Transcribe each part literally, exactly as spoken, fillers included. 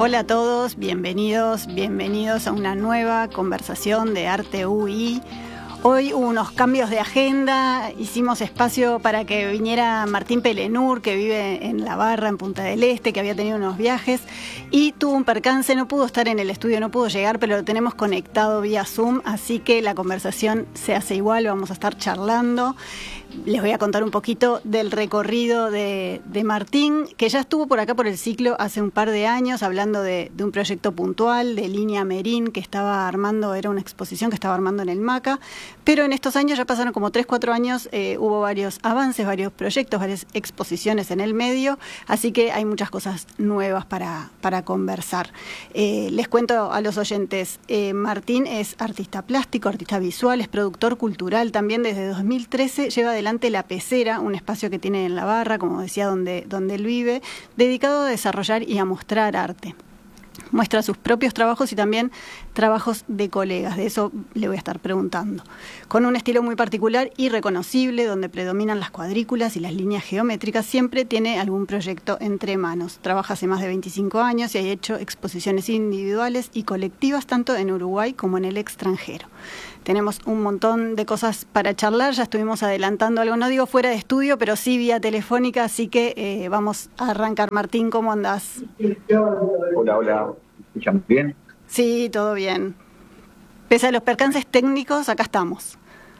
Hola a todos, bienvenidos, bienvenidos a una nueva conversación de Arte U I. Hoy hubo unos cambios de agenda, hicimos espacio para que viniera Martín Pelenur, que vive en La Barra, en Punta del Este, que había tenido unos viajes y tuvo un percance, no pudo estar en el estudio, no pudo llegar, pero lo tenemos conectado vía Zoom, así que la conversación se hace igual, vamos a estar charlando. Les voy a contar un poquito del recorrido de, de Martín, que ya estuvo por acá por el ciclo hace un par de años, hablando de, de un proyecto puntual de Línea Merín que estaba armando, era una exposición que estaba armando en el MACA, pero en estos años, ya pasaron como tres, cuatro años, eh, hubo varios avances, varios proyectos, varias exposiciones en el medio, así que hay muchas cosas nuevas para, para conversar. Eh, les cuento a los oyentes, eh, Martín es artista plástico, artista visual, es productor cultural, también desde dos mil trece lleva adelante La Pecera, un espacio que tiene en La Barra, como decía, donde, donde él vive, dedicado a desarrollar y a mostrar arte. Muestra sus propios trabajos y también trabajos de colegas, de eso le voy a estar preguntando. Con un estilo muy particular y reconocible, donde predominan las cuadrículas y las líneas geométricas, siempre tiene algún proyecto entre manos. Trabaja hace más de veinticinco años y ha hecho exposiciones individuales y colectivas, tanto en Uruguay como en el extranjero. Tenemos un montón de cosas para charlar, ya estuvimos adelantando algo, no digo fuera de estudio, pero sí vía telefónica, así que eh, vamos a arrancar. Martín, ¿cómo andás? Hola, hola, ¿me escuchan bien? Sí, todo bien. Pese a los percances técnicos, acá estamos.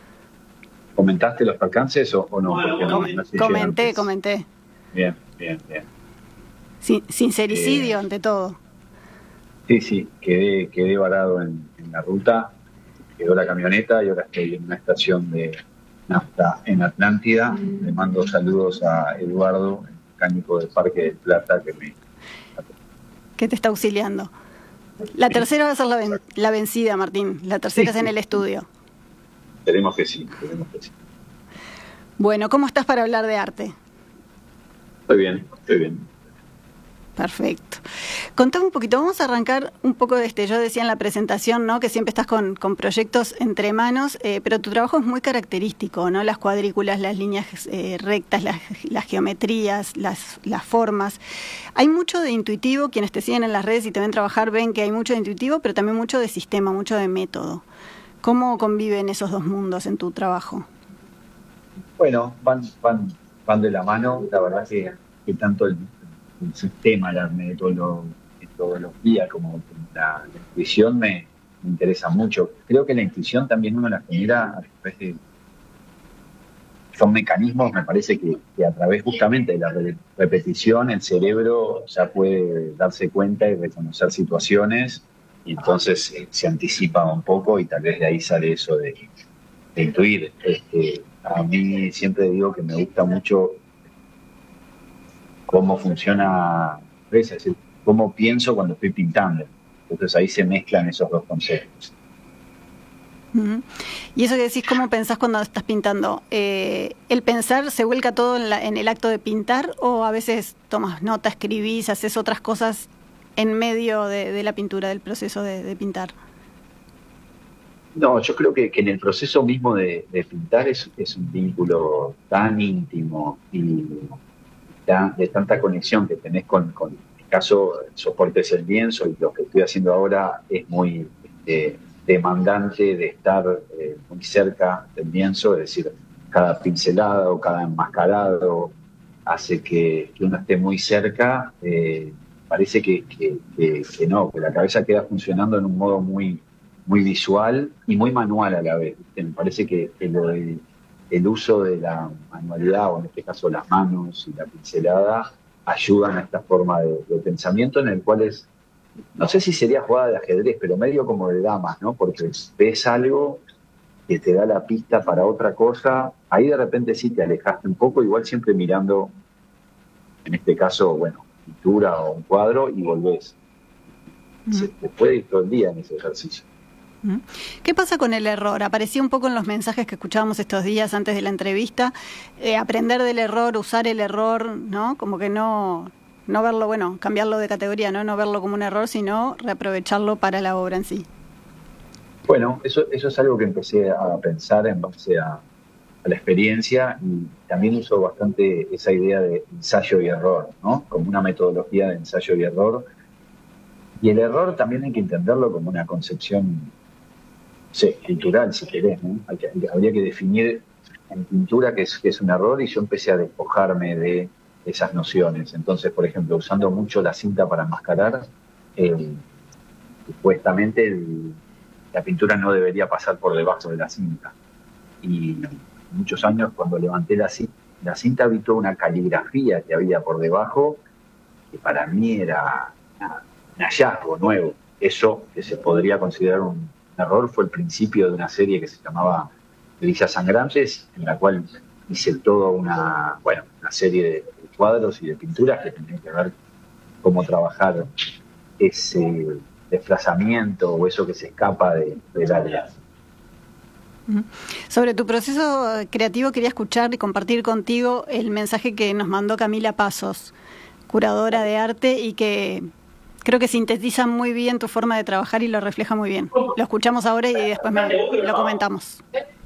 ¿Comentaste los percances o, o no? Porque no, Com- no sé comenté, antes. comenté. Bien, bien, bien. Sin- sincericidio Eh, ante todo. sí, sí, quedé, quedé varado en, en la ruta, quedó la camioneta y ahora estoy en una estación de nafta en Atlántida. Le mando saludos a Eduardo, el mecánico del Parque del Plata, que me... ¿Qué te está auxiliando? La tercera va a ser la, ven- la vencida, Martín. La tercera es en el estudio. Esperemos que sí, esperemos que sí. Bueno, ¿cómo estás para hablar de arte? Estoy bien, estoy bien. Perfecto. Contame un poquito, vamos a arrancar un poco de este, yo decía en la presentación, ¿no?, que siempre estás con, con proyectos entre manos, eh, pero tu trabajo es muy característico, ¿no? Las cuadrículas, las líneas eh, rectas, las, las geometrías, las, las formas. Hay mucho de intuitivo, quienes te siguen en las redes y te ven trabajar ven que hay mucho de intuitivo, pero también mucho de sistema, mucho de método. ¿Cómo conviven esos dos mundos en tu trabajo? Bueno, van, van, van de la mano, la verdad que, que tanto el, el sistema, la metodolo- metodología como la, la intuición me, me interesa mucho. Creo que la intuición también uno la genera a través de, son mecanismos, me parece que, que a través justamente de la re- repetición el cerebro ya puede darse cuenta y reconocer situaciones y entonces eh, se anticipa un poco y tal vez de ahí sale eso de de intuir. Este, a mí siempre digo que me gusta mucho cómo funciona, es decir, cómo pienso cuando estoy pintando. Entonces ahí se mezclan esos dos conceptos. Ujú. Y eso que decís, ¿cómo pensás cuando estás pintando? Eh, ¿el pensar se vuelca todo en, la, en el acto de pintar o a veces tomas nota, escribís, haces otras cosas en medio de, de la pintura, del proceso de, de pintar? No, yo creo que, que en el proceso mismo de, de pintar es, es un vínculo tan íntimo y tan- de tanta conexión que tenés con, con, en mi caso, el soporte es el lienzo y lo que estoy haciendo ahora es muy este, demandante de estar eh, muy cerca del lienzo, es decir, cada pincelada o cada enmascarado hace que, que uno esté muy cerca. Eh, parece que, que, que, que no, que la cabeza queda funcionando en un modo muy, muy visual y muy manual a la vez. ¿Viste? Me parece que, que lo de el uso de la manualidad, o en este caso las manos y la pincelada, ayudan a esta forma de, de pensamiento en el cual es, no sé si sería jugada de ajedrez, pero medio como de damas, ¿no? Porque ves algo que te da la pista para otra cosa, ahí de repente sí te alejaste un poco, igual siempre mirando, en este caso, bueno, pintura o un cuadro y volvés. Se te puede ir todo el día en ese ejercicio. ¿Qué pasa con el error? Aparecía un poco en los mensajes que escuchábamos estos días antes de la entrevista, eh, aprender del error, usar el error, ¿no? Como que no, no verlo, bueno, cambiarlo de categoría, ¿no? No verlo como un error, sino reaprovecharlo para la obra en sí. Bueno, eso, eso es algo que empecé a pensar en base a, a la experiencia y también uso bastante esa idea de ensayo y error, ¿no? Como una metodología de ensayo y error Y el error también hay que entenderlo como una concepción, no sé, cultural, si querés, ¿no? Hay que, habría que definir en pintura qué es, qué es un error, y yo empecé a despojarme de esas nociones. Entonces, por ejemplo, usando mucho la cinta para enmascarar, eh, supuestamente el, la pintura no debería pasar por debajo de la cinta. Y muchos años, cuando levanté la cinta, la cinta vi toda una caligrafía que había por debajo, que para mí era una, un hallazgo nuevo. Eso, que se podría considerar un error, fue el principio de una serie que se llamaba Grillas Sangrantes, en la cual hice toda una, bueno, una serie de cuadros y de pinturas que tenían que ver cómo trabajar ese desplazamiento o eso que se escapa de, del área. Sobre tu proceso creativo quería escuchar y compartir contigo el mensaje que nos mandó Camila Pasos, curadora de arte, y que creo que sintetiza muy bien tu forma de trabajar y lo refleja muy bien. Lo escuchamos ahora y después me, lo comentamos.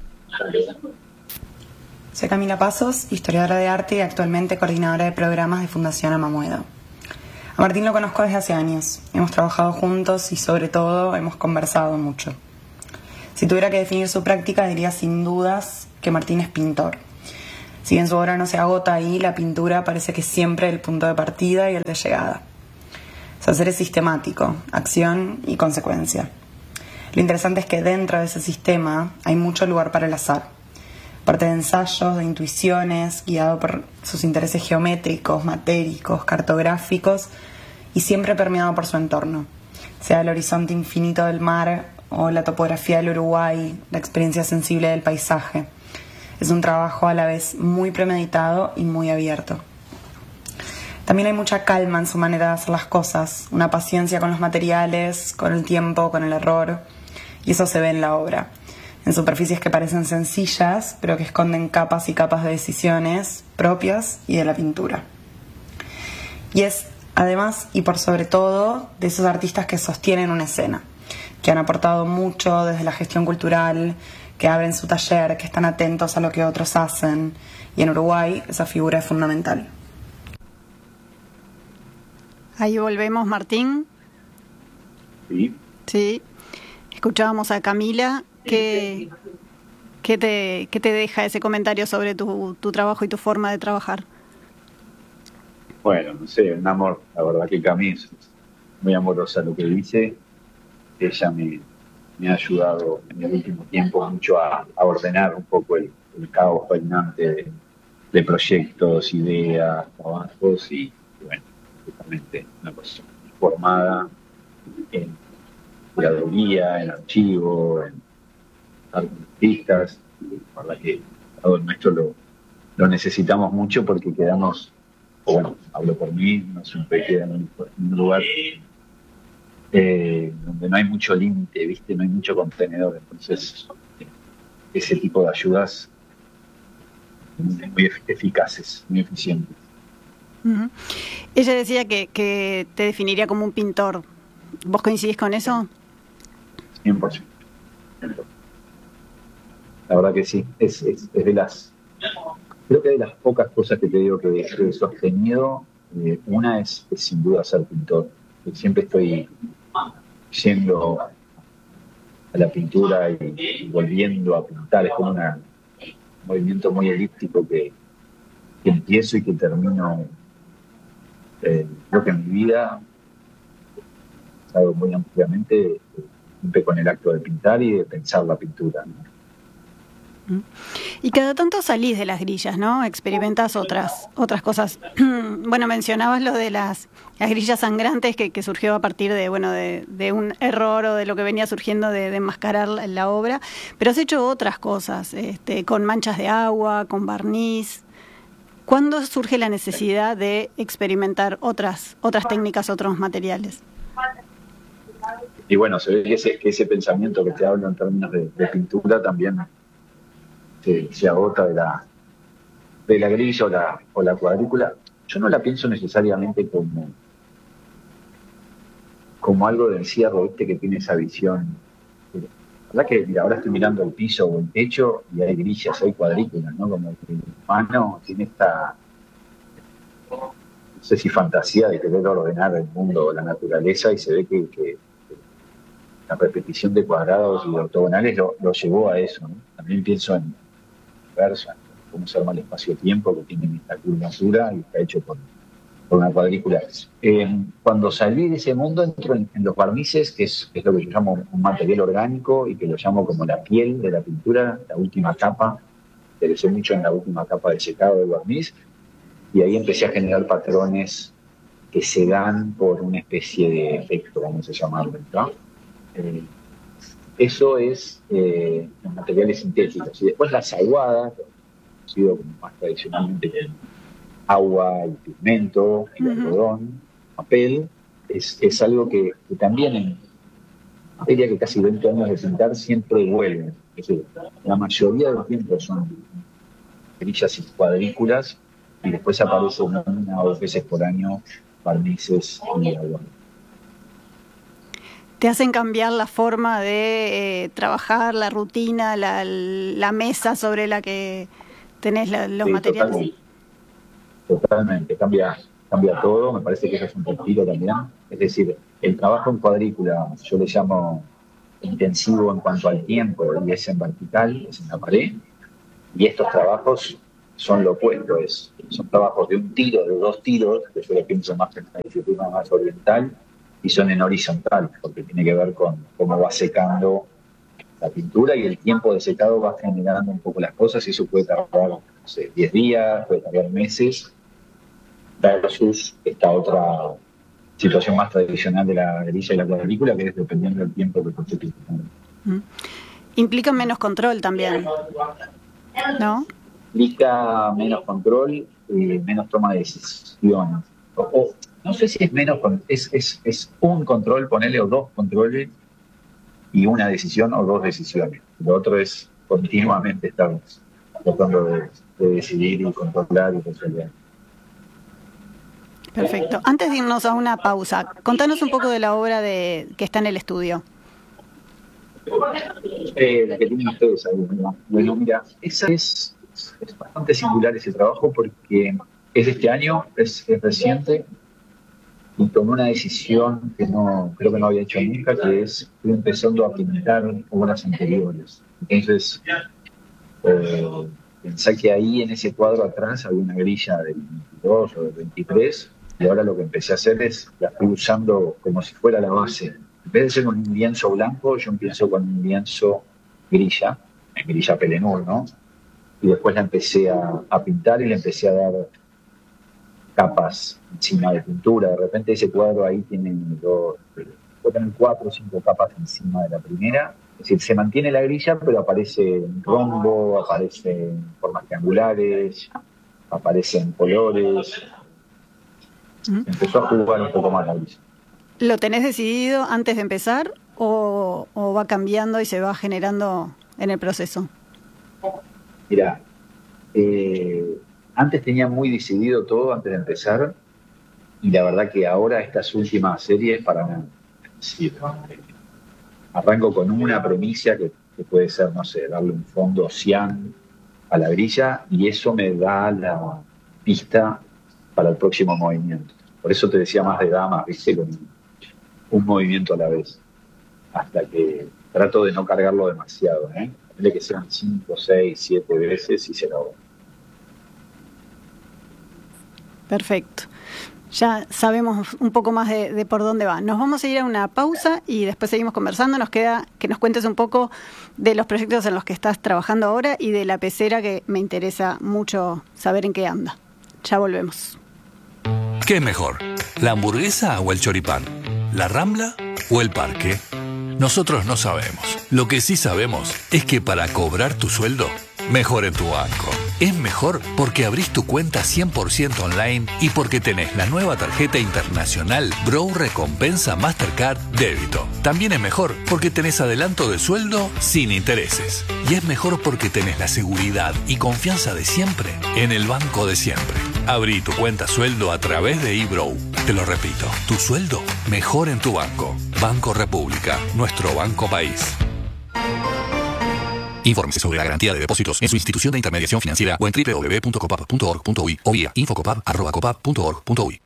Soy Camila Pasos, historiadora de arte y actualmente coordinadora de programas de Fundación Amamuedo. A Martín lo conozco desde hace años. Hemos trabajado juntos y sobre todo hemos conversado mucho. Si tuviera que definir su práctica, diría sin dudas que Martín es pintor. Si bien su obra no se agota ahí, la pintura parece que es siempre el punto de partida y el de llegada. Su hacer es sistemático, acción y consecuencia. Lo interesante es que dentro de ese sistema hay mucho lugar para el azar. Parte de ensayos, de intuiciones, guiado por sus intereses geométricos, matéricos, cartográficos y siempre permeado por su entorno, sea el horizonte infinito del mar o la topografía del Uruguay, la experiencia sensible del paisaje. Es un trabajo a la vez muy premeditado y muy abierto. También hay mucha calma en su manera de hacer las cosas, una paciencia con los materiales, con el tiempo, con el error, y eso se ve en la obra. En superficies que parecen sencillas, pero que esconden capas y capas de decisiones propias y de la pintura. Y es, además, y por sobre todo, de esos artistas que sostienen una escena, que han aportado mucho desde la gestión cultural, que abren su taller, que están atentos a lo que otros hacen. Y en Uruguay esa figura es fundamental. Ahí volvemos, Martín. Sí. Sí. Escuchábamos a Camila. ¿Qué, qué, te, ¿Qué te deja ese comentario sobre tu, tu trabajo y tu forma de trabajar? Bueno, no sé, un amor. La verdad que Camila es muy amorosa lo que dice. Ella me, me ha ayudado en el último tiempo mucho a, a ordenar un poco el, el caos reinante de, de proyectos, ideas, trabajos, y, y bueno, justamente una persona formada en curaduría, en archivo, en artistas. La verdad que todo nuestro lo, lo necesitamos mucho porque quedamos, o bueno, hablo por mí, no siempre queda en un, en un lugar eh, donde no hay mucho límite, ¿viste? No hay mucho contenedor. Entonces, eh, ese tipo de ayudas muy, muy eficaces, muy eficientes. Uh-huh. Ella decía que, que te definiría como un pintor. ¿Vos coincidís con eso? cien por ciento. La verdad que sí, es, es, es de las, creo que de las pocas cosas que te digo que, que he sostenido, eh, una es, es sin duda ser pintor. Siempre estoy yendo a la pintura y, y volviendo a pintar, es como una, un movimiento muy elíptico que, que empiezo y que termino. Eh, creo que en mi vida, algo muy ampliamente, eh, siempre con el acto de pintar y de pensar la pintura, ¿no? Y cada tanto salís de las grillas, ¿no? Experimentas otras otras cosas. Bueno, mencionabas lo de las, las grillas sangrantes que, que surgió a partir de bueno de, de un error o de lo que venía surgiendo de, de enmascarar la, la obra, pero has hecho otras cosas, este, con manchas de agua, con barniz. ¿Cuándo surge la necesidad de experimentar otras otras técnicas, otros materiales? Y bueno, se ve que ese, que ese pensamiento que te hablo en términos de, de pintura también se, se agota de la de la grilla o la, o la cuadrícula. Yo no la pienso necesariamente como como algo de encierro, ¿viste? Que tiene esa visión. La verdad que mira, ahora estoy mirando el piso o el techo y hay grillas, hay cuadrículas, ¿no? Como que el humano tiene esta sé si fantasía de querer ordenar el mundo o la naturaleza, y se ve que, que la repetición de cuadrados y de ortogonales lo, lo llevó a eso, ¿no? También pienso en el universo, en cómo se arma el espacio-tiempo, que tiene esta curvatura y está hecho por, por una cuadrícula. Eh, cuando salí de ese mundo entro en, en los barnices, que es, que es lo que yo llamo un material orgánico y que lo llamo como la piel de la pintura, la última capa. Interesé mucho en la última capa de secado del barniz, y ahí empecé a generar patrones que se dan por una especie de efecto, vamos a llamarlo, ¿no? Eh, eso es eh, los materiales sintéticos. Y después las aguadas, conocido como más tradicionalmente como agua, el pigmento, el algodón, papel, es, es algo que, que también en materia que casi veinte años de pintar siempre vuelven. Es decir, la mayoría del tiempo son grillas y cuadrículas, y después aparece una o dos veces por año barnices y algodón. ¿Te hacen cambiar la forma de eh, trabajar, la rutina, la, la mesa sobre la que tenés la, los sí, materiales? Totalmente, totalmente. Cambia, cambia todo, me parece que eso es un respiro también. Es decir, el trabajo en cuadrícula, yo le llamo intensivo en cuanto al tiempo, y es en vertical, es en la pared, y estos trabajos son lo opuesto, es, son trabajos de un tiro, de dos tiros, que yo lo pienso más en una disciplina más oriental, y son en horizontal, porque tiene que ver con cómo va secando la pintura, y el tiempo de secado va generando un poco las cosas, y eso puede tardar, no sé, diez días, puede tardar meses, versus esta otra situación más tradicional de la grilla y la cuadrícula, que es dependiendo del tiempo que esté pintando. Mm. Implica menos control también, ¿no? Implica menos control y menos toma de decisiones. O, o, no sé si es menos, es, es, es un control, ponerle o dos controles y una decisión o dos decisiones. Lo otro es continuamente estar tratando de, de decidir y controlar y resolver. Perfecto. Antes de irnos a una pausa, contanos un poco de la obra de que está en el estudio. Eh, la que tienen ustedes ahí. Bueno, mira, esa es, es bastante singular ese trabajo, porque es de este año, es, es reciente, y tomé una decisión que no creo que no había hecho nunca, que es estoy empezando a pintar obras anteriores. Entonces, eh, pensé que ahí en ese cuadro atrás había una grilla del veintidós o del veintitrés, y ahora lo que empecé a hacer es la estoy usando como si fuera la base. En vez de ser un lienzo blanco, yo empiezo con un lienzo grilla, grilla Pellenur, ¿no? Y después la empecé a, a pintar y le empecé a dar capas encima de pintura. De repente ese cuadro ahí tiene dos, puede tener cuatro o cinco capas encima de la primera. Es decir, se mantiene la grilla, pero aparece en rombo, aparece en formas triangulares, aparece en colores. ¿Mm? Empezó a jugar un poco más la grilla. ¿Lo tenés decidido antes de empezar o, o va cambiando y se va generando en el proceso? Mira, eh, antes tenía muy decidido todo antes de empezar, y la verdad que ahora estas últimas series para nada. Sí, arranco con una premisa que, que puede ser, no sé, darle un fondo cian a la grilla, y eso me da la pista para el próximo movimiento. Por eso te decía más de damas, ¿viste? Con un movimiento a la vez, hasta que trato de no cargarlo demasiado, ¿eh? De que sean cinco, seis, siete veces y se lo... Perfecto. Ya sabemos un poco más de, de por dónde va. Nos vamos a ir a una pausa y después seguimos conversando. Nos queda que nos cuentes un poco de los proyectos en los que estás trabajando ahora y de la pecera, que me interesa mucho saber en qué anda. Ya volvemos. ¿Qué es mejor? ¿La hamburguesa o el choripán? ¿La Rambla o el parque? Nosotros no sabemos. Lo que sí sabemos es que para cobrar tu sueldo, mejor en tu banco. Es mejor porque abrís tu cuenta cien por ciento online y porque tenés la nueva tarjeta internacional Bro Recompensa Mastercard Débito. También es mejor porque tenés adelanto de sueldo sin intereses. Y es mejor porque tenés la seguridad y confianza de siempre en el banco de siempre. Abrí tu cuenta sueldo a través de eBro. Te lo repito, tu sueldo mejor en tu banco. Banco República, nuestro banco país. Infórmese sobre la garantía de depósitos en su institución de intermediación financiera o en doble u doble u doble u punto copap punto org punto u i o vía infocopap arroba copap punto org punto u i.